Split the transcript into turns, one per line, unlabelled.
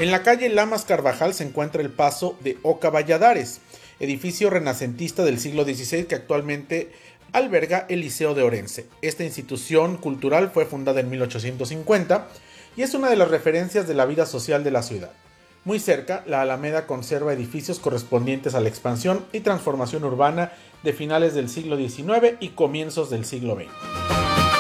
En la calle Lamas Carvajal se encuentra el Paso de Oca Valladares, edificio renacentista del siglo XVI que actualmente alberga el Liceo de Orense. Esta institución cultural fue fundada en 1850 y es una de las referencias de la vida social de la ciudad. Muy cerca, la Alameda conserva edificios correspondientes a la expansión y transformación urbana de finales del siglo XIX y comienzos del siglo XX.